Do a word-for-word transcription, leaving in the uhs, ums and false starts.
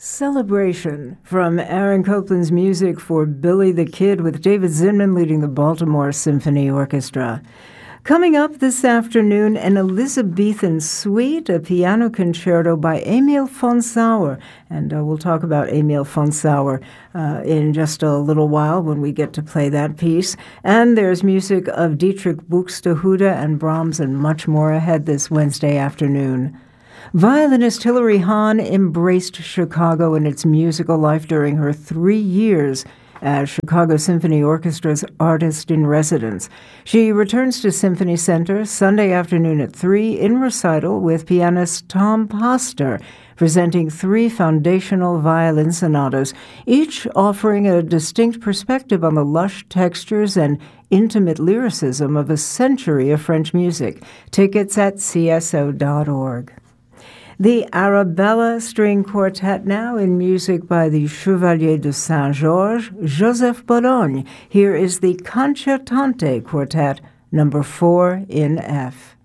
Celebration from Aaron Copland's music for Billy the Kid with David Zinman leading the Baltimore Symphony Orchestra. Coming up this afternoon, an Elizabethan suite, a piano concerto by Emil von Sauer. And uh, we'll talk about Emil von Sauer uh, in just a little while when we get to play that piece. And there's music of Dietrich Buxtehude and Brahms and much more ahead this Wednesday afternoon. Violinist Hilary Hahn embraced Chicago in its musical life during her three years as Chicago Symphony Orchestra's artist-in-residence. She returns to Symphony Center Sunday afternoon at three in recital with pianist Tom Poster, presenting three foundational violin sonatas, each offering a distinct perspective on the lush textures and intimate lyricism of a century of French music. Tickets at C S O dot org. The Arabella String Quartet now in music by the Chevalier de Saint-Georges, Joseph Bologne. Here is the Concertante Quartet, number four in F.